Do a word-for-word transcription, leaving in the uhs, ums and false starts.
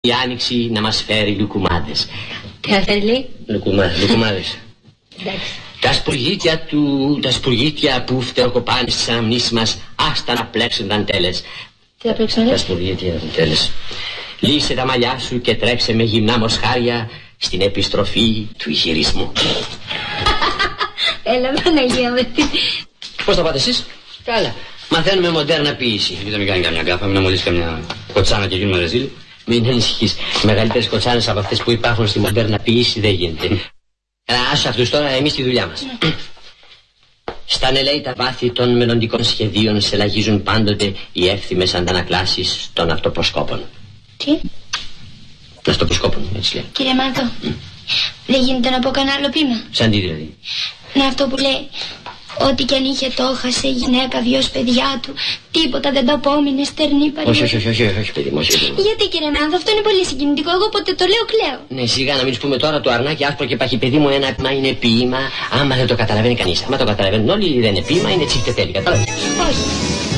η άνοιξη να μας φέρει λουκουμάδες. Τι θα φέρει, λέει? Λουκουμάδες, λουκουμάδες. Εντάξει. Τα σπουργίτια του, τα σπουργίτια που φτεροκοπάνε στις αναμνήσεις μας, άστα να πλέξουν δαντέλες. Τι θα πλέξουν, λέει? Τα σπουργίτια δαντέλες. Λύσε τα μαλλιά σου και τρέξε με γυμνά μοσχάρια στην επιστροφή του ηχειρισμού. Έλα, Παναγία μου. Πώς θα πάτε εσείς? Καλά. Μαθαίνουμε μοντέρνα ποίηση. Μην μην κάνει καμιά γκάφα, μην αμολύσει καμιά κοτσάνα και γίνουμε ρεζίλ. Μην ανησυχείς. Μεγαλύτερες κοτσάνες από αυτές που υπάρχουν στη μοντέρνα ποίηση δεν γίνεται. Άσε αυτούς τώρα, εμείς τη δουλειά μας. Στα νελέη τα βάθη των μελλοντικών σχεδίων σε λαγίζουν πάντοτε οι εύθυμες αντανακλάσεις των αυτοποσκόπων. Τι? Των αυτοποσκόπων, έτσι λέει. Κύριε Μάρκο, mm. δεν γίνεται να πω κανένα άλλο ποίημα? Σαν τι δηλαδή? Ναι, αυτό που λέει, ό,τι κι αν είχε το έχασε η γυναίκα, δυο παιδιά του, τίποτα δεν το απόμεινε, στερνή παρηγορία. Όχι, όχι, όχι, όχι, όχι, παιδί μου, όχι. Γιατί, κύριε Μάρκο, αυτό είναι πολύ συγκινητικό, εγώ ποτέ το λέω κλαίω. Ναι, σιγά να μην σου πούμε τώρα το αρνάκι άσπρο και παχύ, παιδί μου, ένα ποίημα είναι ποίημα, άμα δεν το καταλαβαίνει κανείς. Άμα το καταλαβαίνουν όλοι δεν είναι ποίημα, είναι τσιφτετέλη, κατάλαβες? Όχι.